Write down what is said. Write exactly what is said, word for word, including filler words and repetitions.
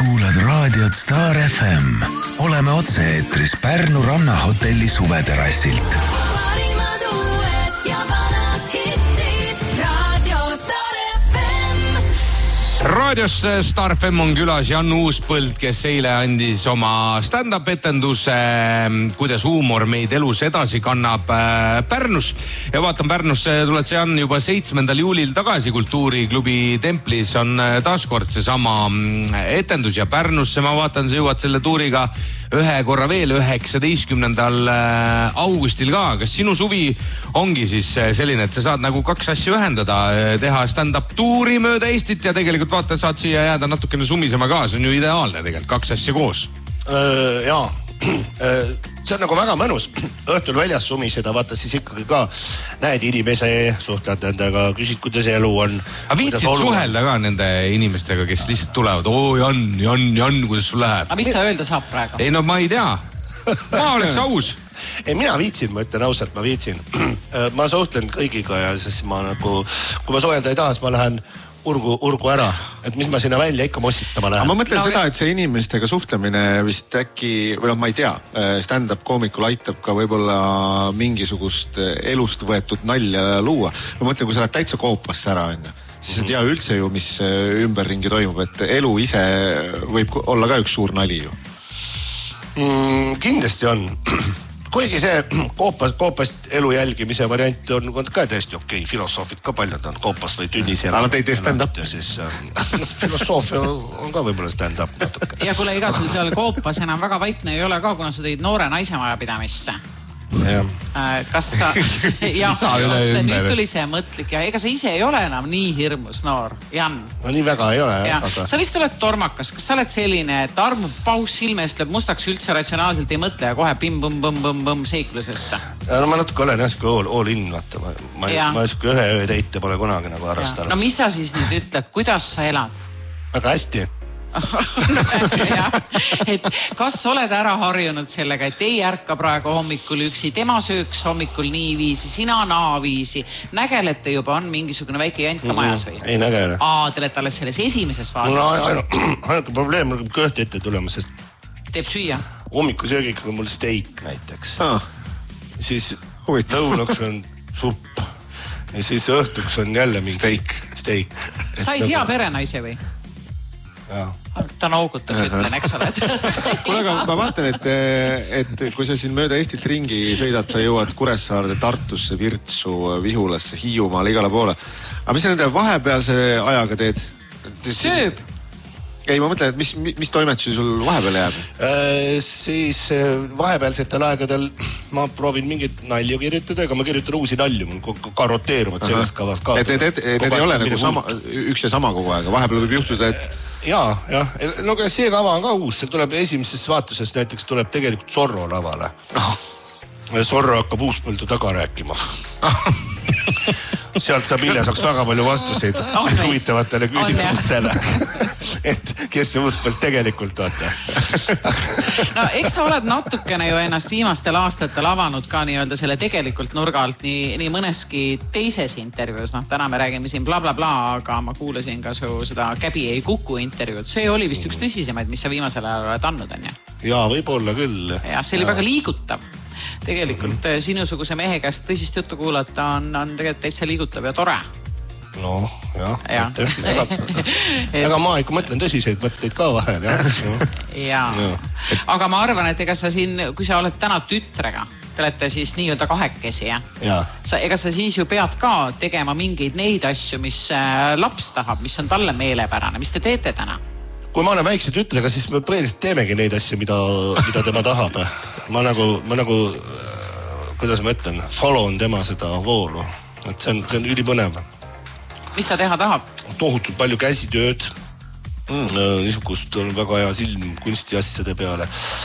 kuulad raadiot Star F M. Oleme otse-eetris Pärnu rannahotelli suveterassilt. Parimad uued ja vanad hittid. Radio Star F M. Raadios Star F M on külas Jan Uuspõld, kes eile andis oma stand-up etenduse, kuidas huumor meid elus edasi kannab Pärnus. Ja vaatan, Pärnus tuled sa, Jan, juba seitsmendal juulil tagasi Kultuuriklubi Templis on taaskord see sama etendus ja Pärnusse ma vaatan, sa jõuad selle tuuriga ühe korra veel üheksateistkümnendal augustil ka. Kas sinu suvi ongi siis selline, et sa saad nagu kaks asja ühendada, teha stand-up tuuri mööda Eestit ja tegelikult vaata, saad siia jääda natukene sumisema ka, see on ju ideaalne tegelikult, kaks asja koos. Öö, jaa, see on nagu väga mõnus õhtul väljas sumiseda, vaata siis ikkagi ka näed inimese, suhtled nendega, küsid, kuidas elu on. Aga viitsid suhelda ka nende inimestega, kes lihtsalt tulevad, oo Jan, Jan, Jan, kuidas sul läheb? Aga mis ta öelda saab praegu? Ei, no ma ei tea. Ma oleks aus. Ei, mina viitsin, ma ütlen ausalt, ma viitsin. Ma suhtlen kõigiga ja siis ma nagu, kui ma suhelda ei taha, siis ma lähen urgu, urgu ära, et mis ma sinna välja ikka mossitama lähen. Ma mõtlen no, seda, et see inimestega suhtlemine vist äkki, või noh, ma ei tea, stand-up koomikul aitab ka võib-olla mingisugust elust võetud nalja luua. Ma mõtlen, kui sa lähed täitsa koopasse ära, enne, siis ei tea üldse ju, mis ümberringi toimub, et elu ise võib olla ka üks suur nali ju. Mm, kindlasti on. Kuigi see koopas, koopast elu jälgimise variant on, on ka täiesti okei. Filosoofid ka paljud on koopas või tünnis. Aga te ei tee stand-up? Siis, no, filosoofia on ka võib-olla stand-up natuke. Ja kuule, iga sul seal koopas enam väga vaikne ei ole ka, kuna sa tõid noore naise majapidamisse. Ja. Kas sa... jah, nüüd tuli see mõtlik ja ega sa ise ei ole enam nii hirmus noor, Jan. No nii väga ei ole. Ja. Aga... Sa vist oled tormakas. Kas sa oled selline, et armub paus silmest, lööb mustaks üldse ratsionaalselt ei mõtle ja kohe pim-bum-bum-bum-bum seiklusesse? Ja, no ma natuke olen järsku all, all in, vaata. Ma, ma, ma järsku ühe öö teite pole kunagi nagu harrastanud. No mis sa siis nüüd ütled, kuidas sa elad? Väga hästi. ja, et kas oled ära harjunud sellega, et ei ärka praegu hommikul üksi, tema sööks hommikul nii viisi, sina naa viisi, nägelete juba on mingisugune väike jant ka majas või? Ei nägele. Aa, te olete alles selles esimeses faasis. No ainuke probleem on kõht ette tulema, sest teeb süüa? Hommikusöögiga on mul steik näiteks ah. Siis lõunaks on supp ja siis õhtuks on jälle mingi steik, steik. Said hea perenaise või? Jaa. Ta noogutas, ütlen, eks oled. Kuule, aga ma vaatan, et, et kui sa siin mööda Eestit ringi sõidad, sa jõuad Kuressaarde, Tartusse, Virtsu, Vihulasse, Hiiumaale, igale poole. Aga mis sa nende vahepealse ajaga teed? Sööb. Ei, ma mõtlen, et mis, mis toimetusi sul vahepeal jääb? Äh, siis vahepealsetel aegadel ma proovin mingit nalju kirjutada, ega ma kirjutan uusi nalju, mul ka roteeruvad selles kavas ka. Et need, et, et need ei ole nagu sama, üks ja sama kogu aega, vahepeal võib juhtuda, et jaa, jah. No aga see kava on ka uus, seal tuleb esimeses vaatusest näiteks tuleb tegelikult Zorro lavale. Oh. Zorro hakkab Uuspõldu taga rääkima. Sealt saab hiljasaks väga palju vastuseid oh, huvitavatele küsimustele. Et kes see Uuspõld tegelikult on? No eks sa oled natukene ju ennast viimastel aastatel avanud ka nii-öelda selle tegelikult nurga alt nii, nii mõneski teises intervjuus. No, täna me räägime siin bla bla bla, aga ma kuulasin ka su seda Käbi ei kuku intervjuud. See oli vist üks tõsisemaid, mis sa viimasel ajal oled andnud, on ja? Jaa, võib-olla küll. Ja see oli ja. Väga liigutav. Tegelikult mm-hmm. sinusuguse mehe käest tõsist juttu kuulata on, on tegelikult täitsa liigutav ja tore. No, jah. Ja. Ega, ega ma ikka mõtlen tõsiseid mõtteid ka vahel, jah. Ja. Ja. Aga ma arvan, et ega sa siin, kui sa oled täna tütrega, te olete siis nii-öelda kahekesi, jah? Ja. Sa, ega sa siis ju pead ka tegema mingeid neid asju, mis laps tahab, mis on talle meelepärane. Mis te teete täna? Kui ma olen väikse tütrega, siis me põhiliselt teemegi neid asju, mida, mida tema tahab. Ma nagu, ma nagu, kuidas ma ütlen, follow tema seda voolu. Et see on, see on ülipõnev. Mis ta teha tahab? Tohutult palju käsitööd. Mm. Niisugust on väga hea silm kunstiasjade peale.